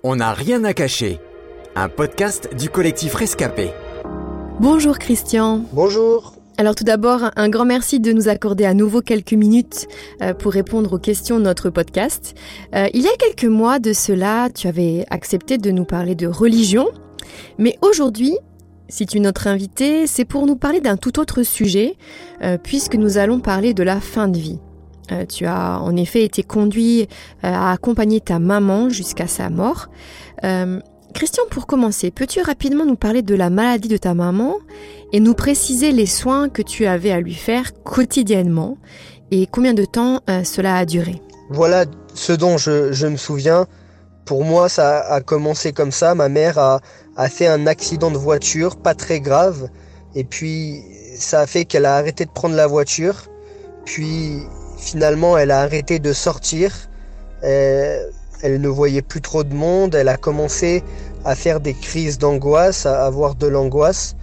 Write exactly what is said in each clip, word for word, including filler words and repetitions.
On n'a rien à cacher, un podcast du collectif Rescapé. Bonjour Christian. Bonjour. Alors tout d'abord, un grand merci de nous accorder à nouveau quelques minutes pour répondre aux questions de notre podcast. Il y a quelques mois de cela, tu avais accepté de nous parler de religion, mais aujourd'hui, si tu es notre invité, c'est pour nous parler d'un tout autre sujet, puisque nous allons parler de la fin de vie. Euh, tu as en effet été conduit euh, à accompagner ta maman jusqu'à sa mort. Euh, Christian, pour commencer, peux-tu rapidement nous parler de la maladie de ta maman et nous préciser les soins que tu avais à lui faire quotidiennement et combien de temps euh, cela a duré? Voilà ce dont je, je me souviens. Pour moi, ça a commencé comme ça. Ma mère a, a fait un accident de voiture, pas très grave. Et puis, ça a fait qu'elle a arrêté de prendre la voiture. Puis... Finalement, elle a arrêté de sortir, elle, elle ne voyait plus trop de monde, elle a commencé à faire des crises d'angoisse, à avoir de l'angoisse.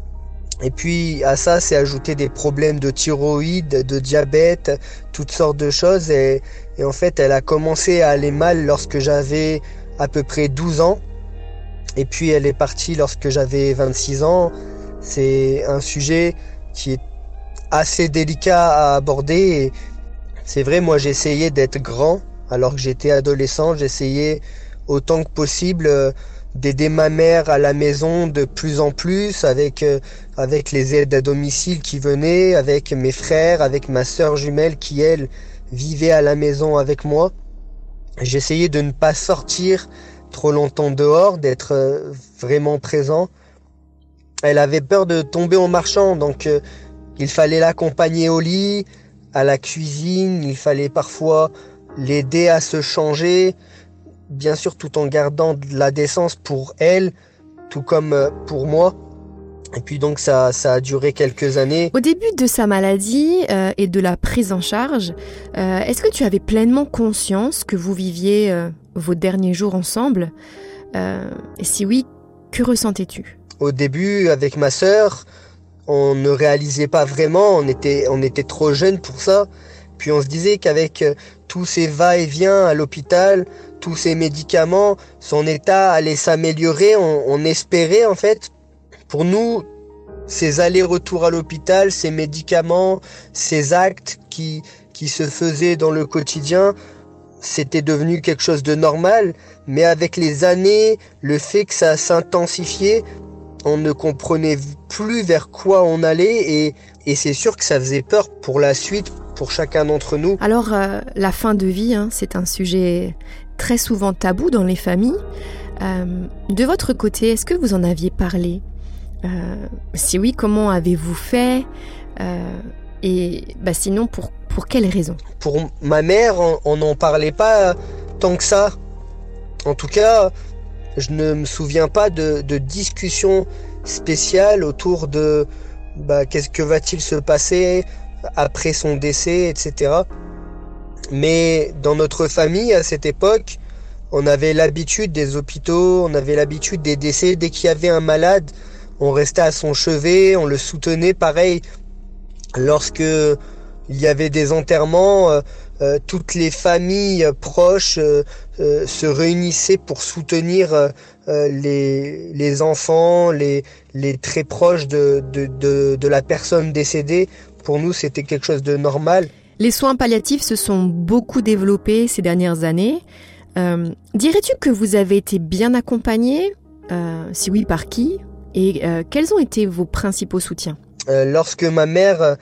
Et puis à ça, s'est ajouté des problèmes de thyroïde, de diabète, toutes sortes de choses. Et, et en fait, elle a commencé à aller mal lorsque j'avais à peu près douze ans. Et puis elle est partie lorsque j'avais vingt-six ans. C'est un sujet qui est assez délicat à aborder. Et, c'est vrai, moi j'essayais d'être grand alors que j'étais adolescent, j'essayais autant que possible euh, d'aider ma mère à la maison de plus en plus avec, euh, avec les aides à domicile qui venaient, avec mes frères, avec ma sœur jumelle qui elle vivait à la maison avec moi. J'essayais de ne pas sortir trop longtemps dehors, d'être euh, vraiment présent. Elle avait peur de tomber en marchant, donc euh, il fallait l'accompagner au lit, à la cuisine, il fallait parfois l'aider à se changer, bien sûr tout en gardant de la décence pour elle, tout comme pour moi. Et puis donc ça, ça a duré quelques années. Au début de sa maladie euh, et de la prise en charge, euh, est-ce que tu avais pleinement conscience que vous viviez euh, vos derniers jours ensemble euh, et si oui, que ressentais-tu? Au début, avec ma sœur, on ne réalisait pas vraiment, on était, on était trop jeunes pour ça. Puis on se disait qu'avec tous ces va-et-vient à l'hôpital, tous ces médicaments, son état allait s'améliorer. On, on espérait en fait. Pour nous, ces allers-retours à l'hôpital, ces médicaments, ces actes qui, qui se faisaient dans le quotidien, c'était devenu quelque chose de normal. Mais avec les années, le fait que ça s'intensifiait, on ne comprenait plus vers quoi on allait et, et c'est sûr que ça faisait peur pour la suite, pour chacun d'entre nous. Alors, euh, la fin de vie, hein, c'est un sujet très souvent tabou dans les familles. Euh, de votre côté, est-ce que vous en aviez parlé? euh, Si oui, comment avez-vous fait? euh, Et bah, sinon, pour, pour quelles raisons? Pour ma mère, on n'en parlait pas tant que ça. En tout cas... Je ne me souviens pas de, de discussion spéciale autour de bah, qu'est-ce que va-t-il se passer après son décès, et cetera. Mais dans notre famille, à cette époque, on avait l'habitude des hôpitaux, on avait l'habitude des décès. Dès qu'il y avait un malade, on restait à son chevet, on le soutenait. Pareil, lorsque il y avait des enterrements, euh, euh, toutes les familles proches euh, euh, se réunissaient pour soutenir euh, les, les enfants, les, les très proches de, de, de, de la personne décédée. Pour nous, c'était quelque chose de normal. Les soins palliatifs se sont beaucoup développés ces dernières années. Euh, dirais-tu que vous avez été bien accompagné? euh, Si oui, par qui? Et euh, quels ont été vos principaux soutiens? euh, Lorsque ma mère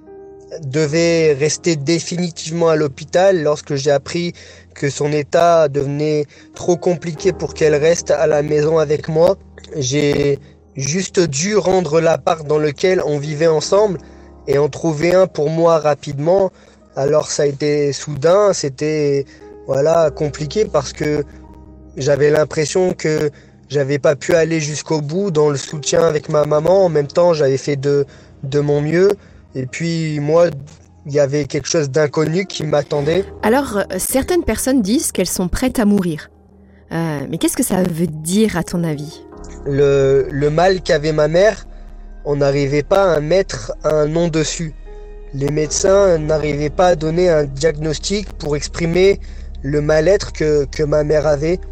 devait rester définitivement à l'hôpital, lorsque j'ai appris que son état devenait trop compliqué pour qu'elle reste à la maison avec moi, j'ai juste dû rendre l'appart dans lequel on vivait ensemble et en trouver un pour moi rapidement. Alors ça a été soudain, c'était voilà compliqué parce que j'avais l'impression que j'avais pas pu aller jusqu'au bout dans le soutien avec ma maman. En même temps, j'avais fait de, de mon mieux. Et puis moi, il y avait quelque chose d'inconnu qui m'attendait. Alors, certaines personnes disent qu'elles sont prêtes à mourir. Euh, mais qu'est-ce que ça veut dire à ton avis? Le, le mal qu'avait ma mère, on n'arrivait pas à mettre un nom dessus. Les médecins n'arrivaient pas à donner un diagnostic pour exprimer le mal-être que, que ma mère avait.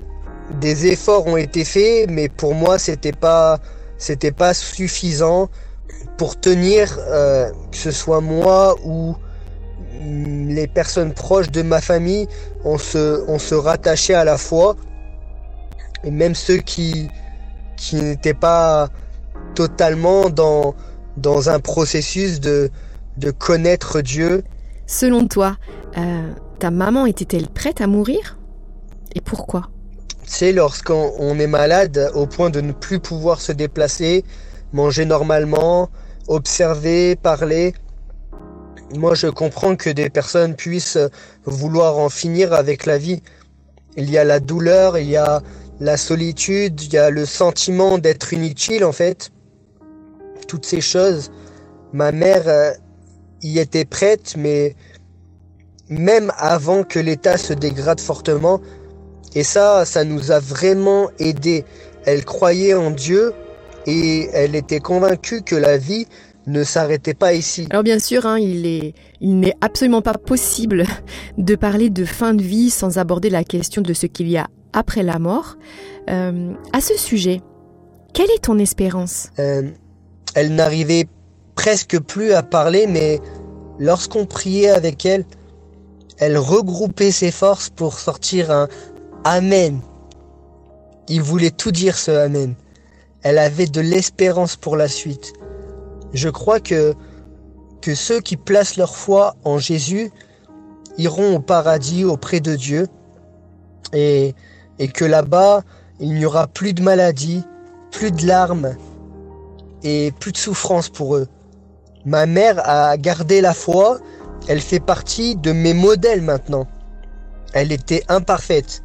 des efforts ont été faits, mais pour moi, c'était pas, c'était pas suffisant pour tenir, euh, que ce soit moi ou les personnes proches de ma famille, on se, on se rattachait à la foi. Et même ceux qui, qui n'étaient pas totalement dans, dans un processus de, de connaître Dieu. Selon toi, euh, ta maman était-elle prête à mourir ? Et pourquoi ? C'est lorsqu'on on est malade au point de ne plus pouvoir se déplacer, manger normalement, observer, parler. Moi, je comprends que des personnes puissent vouloir en finir avec la vie. Il y a la douleur, il y a la solitude, il y a le sentiment d'être inutile, en fait. Toutes ces choses. Ma mère euh, y était prête, mais même avant que l'état se dégrade fortement. Et ça, ça nous a vraiment aidés. Elle croyait en Dieu et elle était convaincue que la vie ne s'arrêtait pas ici. Alors bien sûr, hein, il est, il n'est absolument pas possible de parler de fin de vie sans aborder la question de ce qu'il y a après la mort. Euh, à ce sujet, quelle est ton espérance ? euh, Elle n'arrivait presque plus à parler, mais lorsqu'on priait avec elle, elle regroupait ses forces pour sortir un Amen. Il voulait tout dire, ce Amen. Elle avait de l'espérance pour la suite. Je crois que, que ceux qui placent leur foi en Jésus iront au paradis auprès de Dieu et, et que là-bas, il n'y aura plus de maladies, plus de larmes et plus de souffrance pour eux. Ma mère a gardé la foi, elle fait partie de mes modèles maintenant. Elle était imparfaite,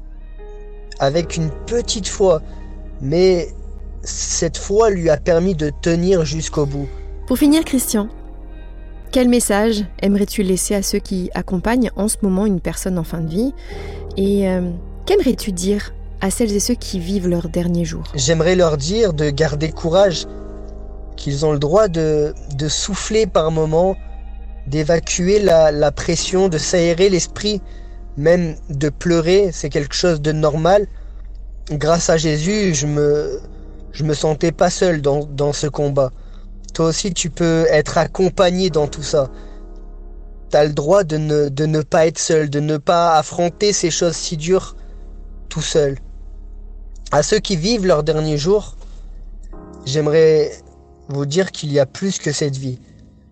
avec une petite foi, mais cette foi lui a permis de tenir jusqu'au bout. Pour finir, Christian, quel message aimerais-tu laisser à ceux qui accompagnent en ce moment une personne en fin de vie ? Et euh, qu'aimerais-tu dire à celles et ceux qui vivent leurs derniers jours ? J'aimerais leur dire de garder courage, qu'ils ont le droit de, de souffler par moments, d'évacuer la, la pression, de s'aérer l'esprit, même de pleurer, c'est quelque chose de normal. Grâce à Jésus, je me, je me sentais pas seul dans, dans ce combat. Toi aussi, tu peux être accompagné dans tout ça. T'as le droit de ne, de ne pas être seul, de ne pas affronter ces choses si dures tout seul. À ceux qui vivent leurs derniers jours, j'aimerais vous dire qu'il y a plus que cette vie.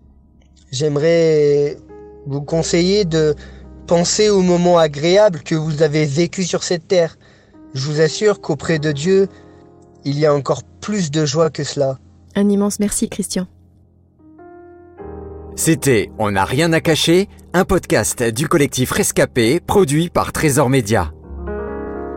J'aimerais vous conseiller de penser aux moments agréables que vous avez vécus sur cette terre. Je vous assure qu'auprès de Dieu, il y a encore plus de joie que cela. Un immense merci, Christian. C'était On n'a rien à cacher, un podcast du collectif Rescapé, produit par Trésor Média.